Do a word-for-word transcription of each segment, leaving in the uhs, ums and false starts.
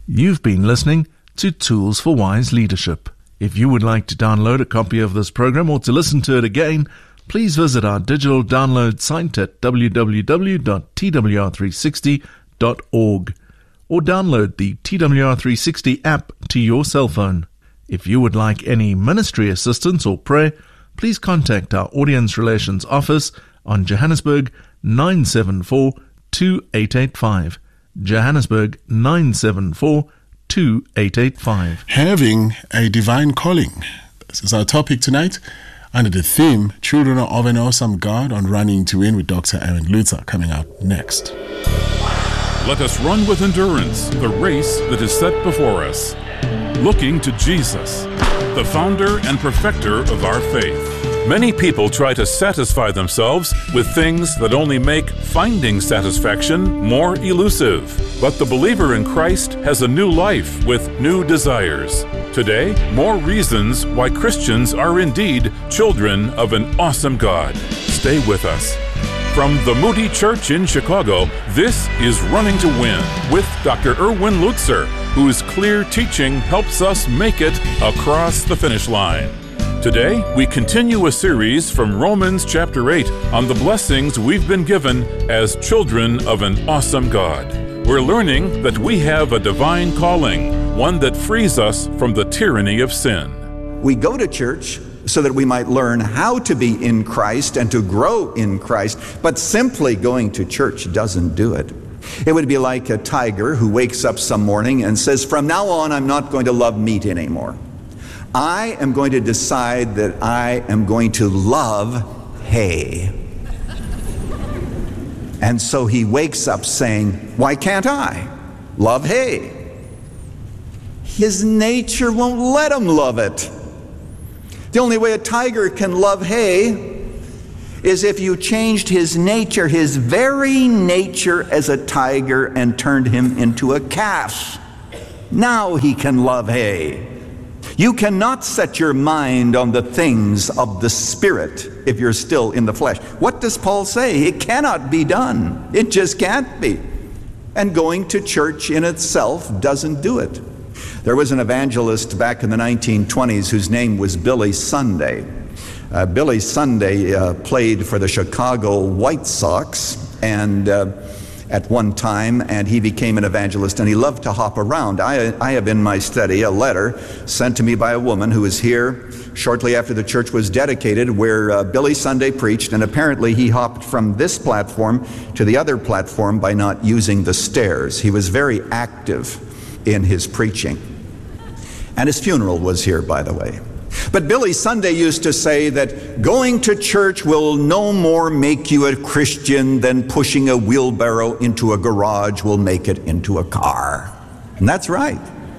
You've been listening to Tools for Wise Leadership. If you would like to download a copy of this program or to listen to it again, please visit our digital download site at w w w dot t w r three sixty dot org or download the T W R three sixty app to your cell phone. If you would like any ministry assistance or prayer, please contact our Audience Relations Office on Johannesburg nine seven four two eight eight five. Johannesburg nine seven four two eight eight five. Having a divine calling. This is our topic tonight under the theme Children of an Awesome God on Running to Win with Doctor Aaron Luther, coming out next. Let us run with endurance the race that is set before us, looking to Jesus, the founder and perfecter of our faith. Many people try to satisfy themselves with things that only make finding satisfaction more elusive. But the believer in Christ has a new life with new desires. Today, more reasons why Christians are indeed children of an awesome God. Stay with us. From the Moody Church in Chicago, this is Running to Win with Doctor Erwin Lutzer, whose clear teaching helps us make it across the finish line. Today, we continue a series from Romans chapter eight on the blessings we've been given as children of an awesome God. We're learning that we have a divine calling, one that frees us from the tyranny of sin. We go to church so that we might learn how to be in Christ and to grow in Christ, but simply going to church doesn't do it. It would be like a tiger who wakes up some morning and says, "From now on, I'm not going to love meat anymore. I am going to decide that I am going to love hay." And so he wakes up saying, "Why can't I love hay?" His nature won't let him love it. The only way a tiger can love hay is if you changed his nature, his very nature as a tiger, and turned him into a calf. Now he can love hay. You cannot set your mind on the things of the Spirit if you're still in the flesh. What does Paul say? It cannot be done. It just can't be. And going to church in itself doesn't do it. There was an evangelist back in the nineteen twenties whose name was Billy Sunday. Uh, Billy Sunday uh, played for the Chicago White Sox and uh, at one time, and he became an evangelist, and he loved to hop around. I, I have in my study a letter sent to me by a woman who was here shortly after the church was dedicated, where uh, Billy Sunday preached, and apparently he hopped from this platform to the other platform by not using the stairs. He was very active in his preaching. And his funeral was here, by the way. But Billy Sunday used to say that going to church will no more make you a Christian than pushing a wheelbarrow into a garage will make it into a car. And that's right.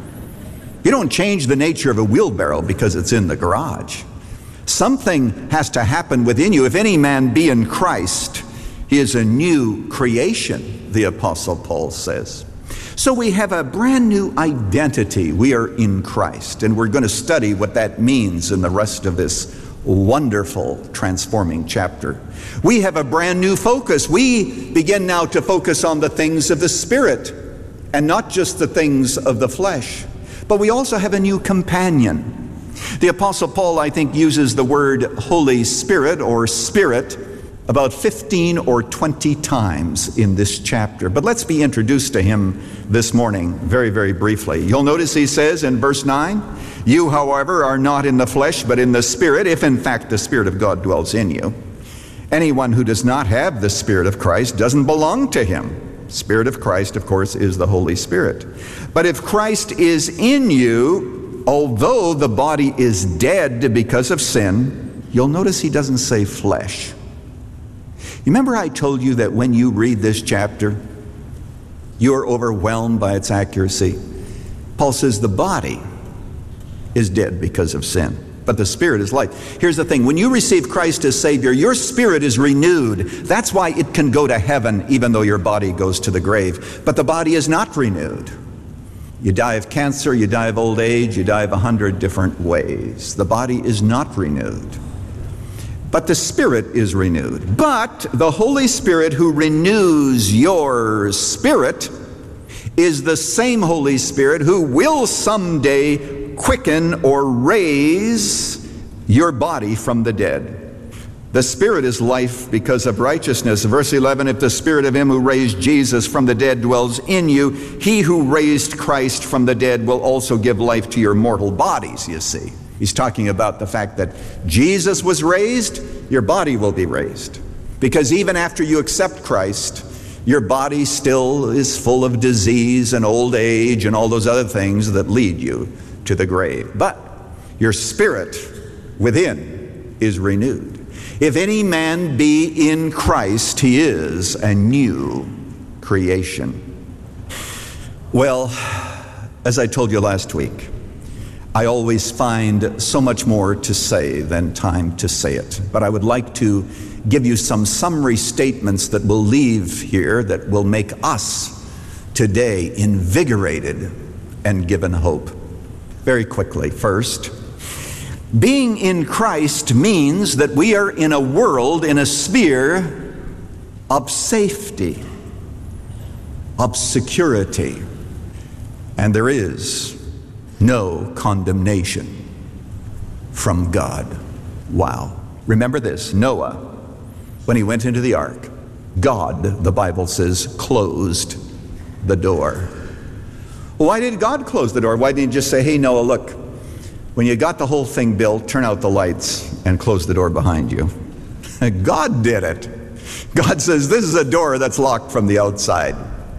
You don't change the nature of a wheelbarrow because it's in the garage. Something has to happen within you. If any man be in Christ, he is a new creation, the Apostle Paul says. So we have a brand new identity. We are in Christ, and we're going to study what that means in the rest of this wonderful, transforming chapter. We have a brand new focus. We begin now to focus on the things of the Spirit and not just the things of the flesh. But we also have a new companion. The Apostle Paul, I think, uses the word Holy Spirit or Spirit about fifteen or twenty times in this chapter. But let's be introduced to him this morning very, very briefly. You'll notice he says in verse nine, "You, however, are not in the flesh, but in the Spirit, if in fact the Spirit of God dwells in you. Anyone who does not have the Spirit of Christ doesn't belong to him." Spirit of Christ, of course, is the Holy Spirit. "But if Christ is in you, although the body is dead because of sin," you'll notice he doesn't say flesh. Remember I told you that when you read this chapter, you are overwhelmed by its accuracy. Paul says the body is dead because of sin, but the spirit is life. Here's the thing. When you receive Christ as Savior, your spirit is renewed. That's why it can go to heaven even though your body goes to the grave. But the body is not renewed. You die of cancer, you die of old age, you die of a hundred different ways. The body is not renewed. But the Spirit is renewed. But the Holy Spirit who renews your spirit is the same Holy Spirit who will someday quicken or raise your body from the dead. The Spirit is life because of righteousness. Verse eleven, if the Spirit of him who raised Jesus from the dead dwells in you, he who raised Christ from the dead will also give life to your mortal bodies, you see. He's talking about the fact that Jesus was raised, your body will be raised. Because even after you accept Christ, your body still is full of disease and old age and all those other things that lead you to the grave. But your spirit within is renewed. If any man be in Christ, he is a new creation. Well, as I told you last week, I always find so much more to say than time to say it. But I would like to give you some summary statements that will leave here that will make us today invigorated and given hope. Very quickly, first, being in Christ means that we are in a world, in a sphere of safety, of security, and there is no condemnation from God. Wow. Remember this, Noah, when he went into the ark, God, the Bible says, closed the door. Why did God close the door? Why didn't he just say, hey, Noah, look, when you got the whole thing built, turn out the lights and close the door behind you? God did it. God says, this is a door that's locked from the outside.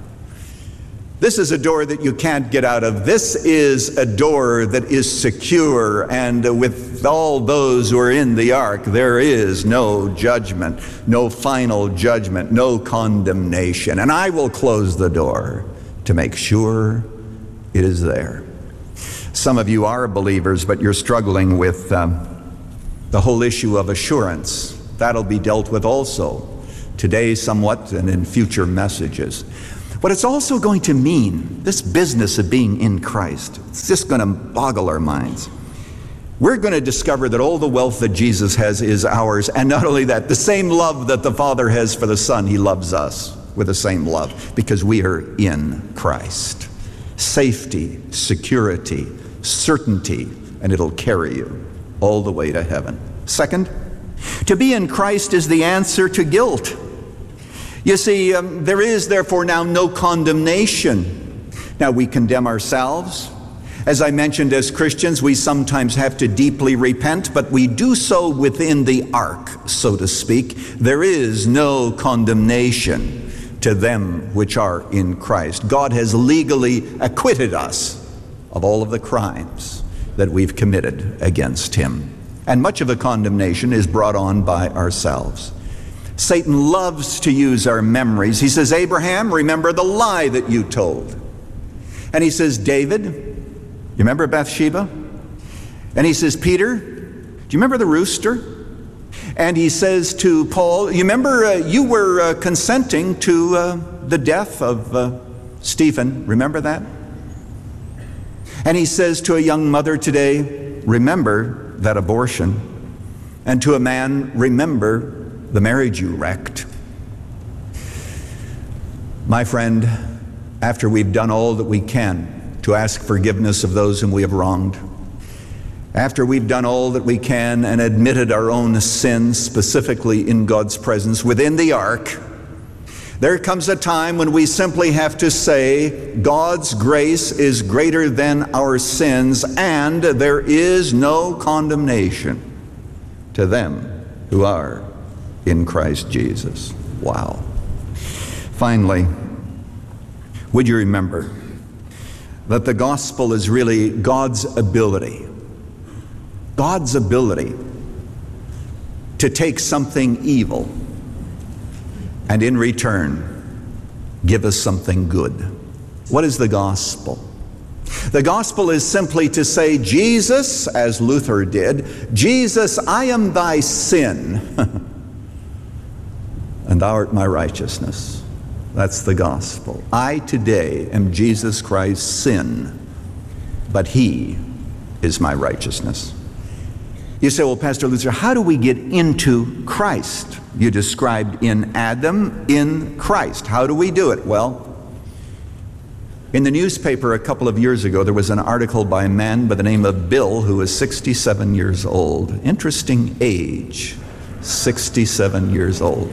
This is a door that you can't get out of. This is a door that is secure, and with all those who are in the ark, there is no judgment, no final judgment, no condemnation. And I will close the door to make sure it is there. Some of you are believers, but you're struggling with um, the whole issue of assurance. That'll be dealt with also today somewhat and in future messages. What it's also going to mean, this business of being in Christ, it's just going to boggle our minds. We're going to discover that all the wealth that Jesus has is ours, and not only that, the same love that the Father has for the Son, he loves us with the same love because we are in Christ. Safety, security, certainty, and it'll carry you all the way to heaven. Second, to be in Christ is the answer to guilt. You see, um, there is therefore now no condemnation. Now we condemn ourselves. As I mentioned, as Christians, we sometimes have to deeply repent, but we do so within the ark, so to speak. There is no condemnation to them which are in Christ. God has legally acquitted us of all of the crimes that we've committed against him. And much of the condemnation is brought on by ourselves. Satan loves to use our memories. He says, Abraham, remember the lie that you told. And he says, David, you remember Bathsheba? And he says, Peter, do you remember the rooster? And he says to Paul, you remember uh, you were uh, consenting to uh, the death of uh, Stephen. Remember that? And he says to a young mother today, remember that abortion. And to a man, remember the marriage you wrecked. My friend, after we've done all that we can to ask forgiveness of those whom we have wronged, after we've done all that we can and admitted our own sins, specifically in God's presence within the ark, there comes a time when we simply have to say, God's grace is greater than our sins, and there is no condemnation to them who are in Christ Jesus. Wow. Finally, would you remember that the gospel is really God's ability, God's ability to take something evil and in return give us something good. What is the gospel? The gospel is simply to say, Jesus, as Luther did, Jesus, I am thy sin, and thou art my righteousness. That's the gospel. I today am Jesus Christ's sin, but he is my righteousness. You say, well, Pastor Luther, how do we get into Christ? You described in Adam, in Christ. How do we do it? Well, In the newspaper a couple of years ago, there was an article by a man by the name of Bill, who was sixty-seven years old. Interesting age, sixty-seven years old.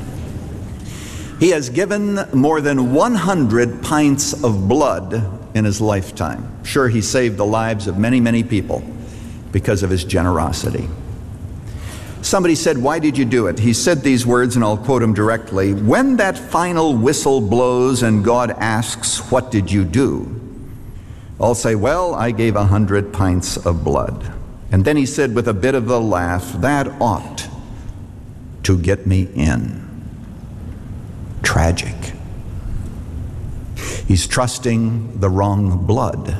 He has given more than one hundred pints of blood in his lifetime. Sure, he saved the lives of many, many people because of his generosity. Somebody said, "Why did you do it?" He said these words, and I'll quote him directly. "When that final whistle blows and God asks, 'What did you do?' I'll say, 'Well, I gave a hundred pints of blood.'" And then he said with a bit of a laugh, "That ought to get me in." Tragic. He's trusting the wrong blood.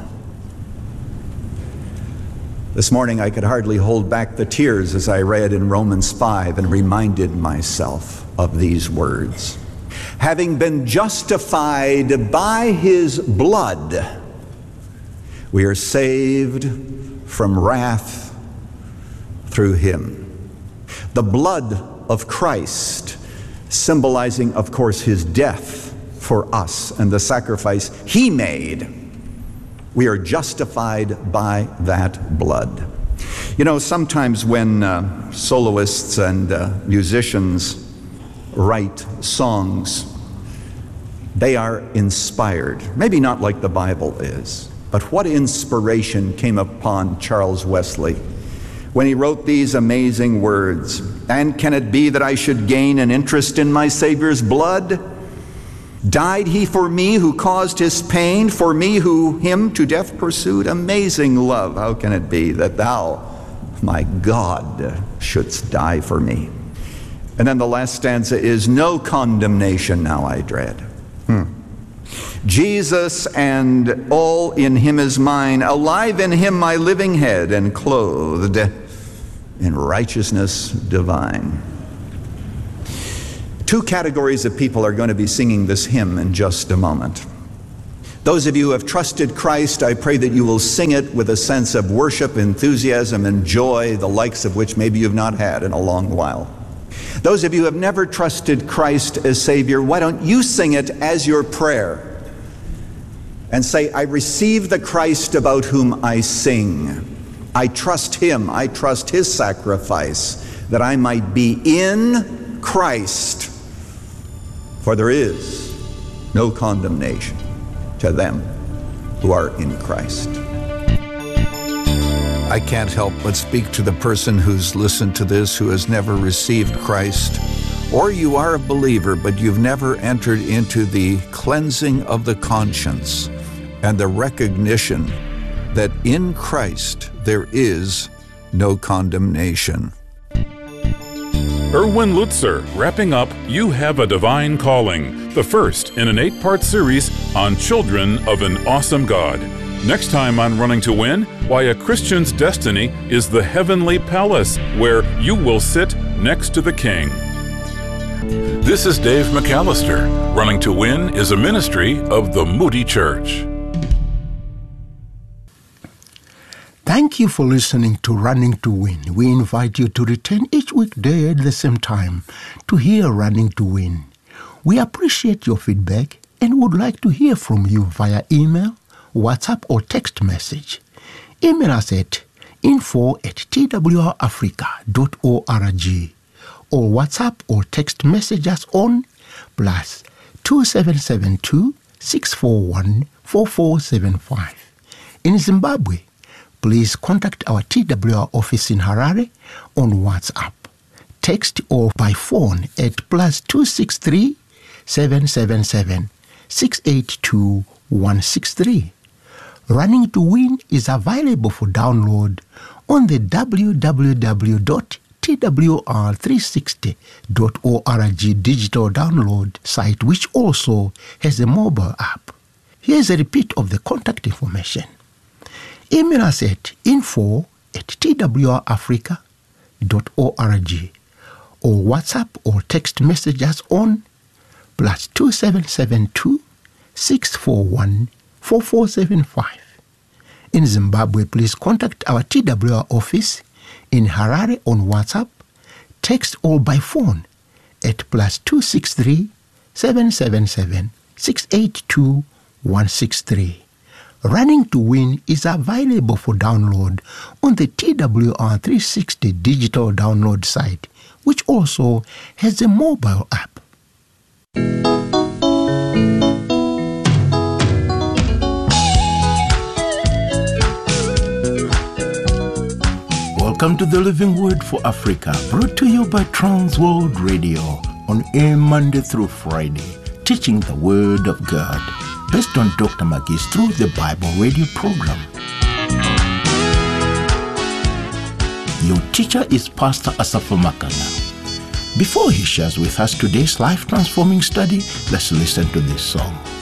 This morning I could hardly hold back the tears as I read in Romans five and reminded myself of these words. Having been justified by his blood, we are saved from wrath through him. The blood of Christ, symbolizing, of course, his death for us and the sacrifice he made. We are justified by that blood. You know, sometimes when uh, soloists and uh, musicians write songs, they are inspired. Maybe not like the Bible is, but what inspiration came upon Charles Wesley when he wrote these amazing words? "And can it be that I should gain an interest in my Savior's blood? Died he for me who caused his pain, for me who him to death pursued? Amazing love, how can it be that thou, my God, shouldst die for me?" And then the last stanza is, "No condemnation now I dread. Hmm. Jesus and all in him is mine, alive in him my living head, and clothed in righteousness divine." Two categories of people are going to be singing this hymn in just a moment. Those of you who have trusted Christ, I pray that you will sing it with a sense of worship, enthusiasm, and joy, the likes of which maybe you've not had in a long while. Those of you who have never trusted Christ as Savior, why don't you sing it as your prayer and say, "I receive the Christ about whom I sing. I trust him, I trust his sacrifice, that I might be in Christ. For there is no condemnation to them who are in Christ." I can't help but speak to the person who's listened to this who has never received Christ, or you are a believer but you've never entered into the cleansing of the conscience and the recognition that in Christ there is no condemnation. Erwin Lutzer, wrapping up You Have a Divine Calling, the first in an eight-part series on children of an awesome God. Next time on Running to Win, why a Christian's destiny is the heavenly palace where you will sit next to the King. This is Dave McAllister. Running to Win is a ministry of the Moody Church. Thank you for listening to Running to Win. We invite you to return each weekday at the same time to hear Running to Win. We appreciate your feedback and would like to hear from you via email, WhatsApp, or text message. Email us at info at t w r africa dot org or WhatsApp or text message us on plus two seven seven two, six four one, four four seven five. In Zimbabwe, please contact our T W R office in Harare on WhatsApp, text, or by phone at plus two six three, seven seven seven, six eight two, one six three. Running to Win is available for download on the w w w dot t w r three sixty dot org digital download site, which also has a mobile app. Here's a repeat of the contact information. Email us at info at t w r africa dot org or WhatsApp or text message us on plus two seven seven two, six four one, four four seven five. In Zimbabwe, please contact our T W R office in Harare on WhatsApp, text, or by phone at plus two six three, seven seven seven, six eight two, one six three. Running to Win is available for download on the T W R three sixty digital download site, which also has a mobile app. Welcome to the Living Word for Africa, brought to you by Trans World Radio on air Monday through Friday, teaching the Word of God, based on Doctor Maggie's Through the Bible radio program. Your teacher is Pastor Asafo Makana. Before he shares with us today's life-transforming study, let's listen to this song.